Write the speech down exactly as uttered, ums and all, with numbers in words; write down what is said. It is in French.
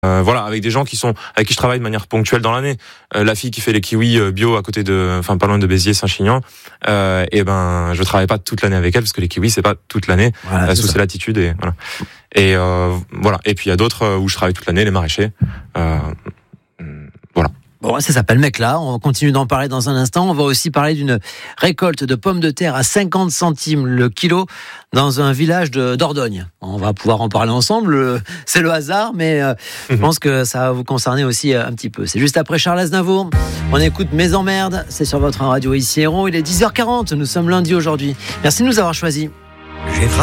Euh, voilà, avec des gens qui sont avec qui je travaille de manière ponctuelle dans l'année. Euh, la fille qui fait les kiwis euh, bio à côté de, enfin pas loin de Béziers, Saint-Chinian. Euh, et ben, je travaille pas toute l'année avec elle parce que les kiwis c'est pas toute l'année, voilà, euh, sous ces latitudes et voilà. Et euh, voilà. Et puis il y a d'autres où je travaille toute l'année, les maraîchers. Euh, voilà. Bon, ça s'appelle mec là. On continue d'en parler dans un instant. On va aussi parler d'une récolte de pommes de terre à cinquante centimes le kilo dans un village de Dordogne. On va pouvoir en parler ensemble. C'est le hasard, mais euh, je pense que ça va vous concerner aussi un petit peu. C'est juste après Charles Aznavour. On écoute Mes emmerdes. C'est sur votre radio ici Héros. Il est dix heures quarante. Nous sommes lundi aujourd'hui. Merci de nous avoir choisis.